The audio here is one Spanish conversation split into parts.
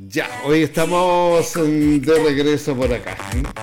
Ya, hoy estamos de regreso por acá.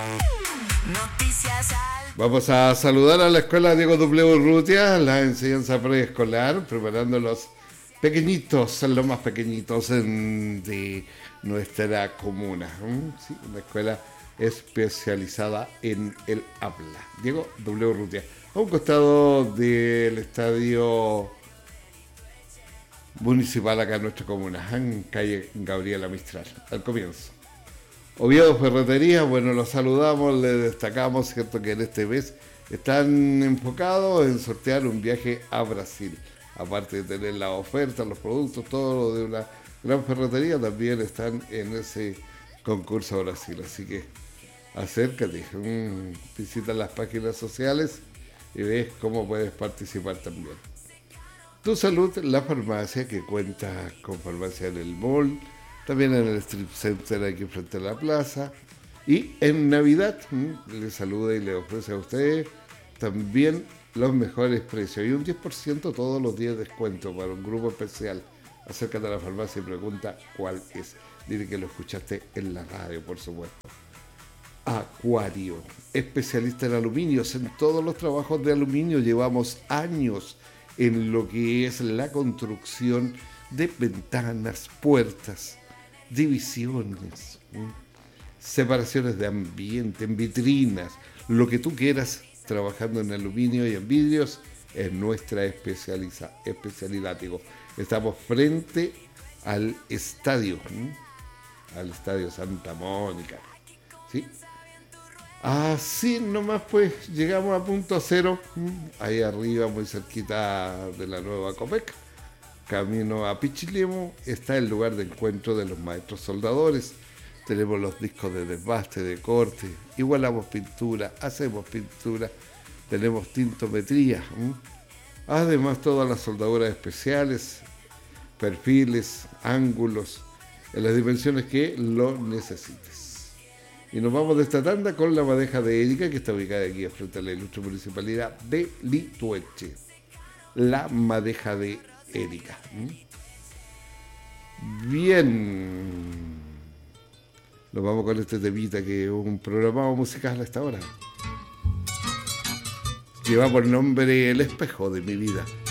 Vamos a saludar a la escuela Diego W. Urrutia, la enseñanza preescolar, preparando los pequeñitos, los más pequeñitos de nuestra comuna. Sí, una escuela especializada en el habla. Diego W. Urrutia, a un costado del estadio municipal acá en nuestra comuna, en calle Gabriela Mistral, al comienzo. Oviedo Ferretería, bueno, los saludamos, les destacamos, cierto, que en este mes están enfocados en sortear un viaje a Brasil. Aparte de tener la oferta, los productos, todo lo de una gran ferretería, también están en ese concurso a Brasil. Así que acércate, visita las páginas sociales y ves cómo puedes participar también. Tu Salud, la farmacia que cuenta con farmacia en el mall, también en el strip center aquí frente a la plaza. Y en Navidad le saluda y le ofrece a ustedes también los mejores precios. Y un 10% todos los días de descuento para un grupo especial. Acércate a la farmacia y pregunta cuál es. Dile que lo escuchaste en la radio, por supuesto. Acuario, especialista en aluminios. En todos los trabajos de aluminio llevamos años en lo que es la construcción de ventanas, puertas, divisiones, separaciones de ambiente, en vitrinas, lo que tú quieras trabajando en aluminio y en vidrios es nuestra especialidad. Digo, estamos frente al estadio Santa Mónica, ¿sí? Así nomás pues llegamos a Punto Cero, ahí arriba muy cerquita de la nueva Copec, camino a Pichilemu, está el lugar de encuentro de los maestros soldadores. Tenemos los discos de desbaste, de corte, igualamos pintura, hacemos pintura, tenemos tintometría, además todas las soldaduras especiales, perfiles, ángulos, en las dimensiones que lo necesites. Y nos vamos de esta tanda con la madeja de Erika, que está ubicada aquí frente a la ilustre municipalidad de Litueche. La madeja de Erika. Bien. Nos vamos con este temita que es un programado musical a esta hora. Lleva por nombre El espejo de mi vida.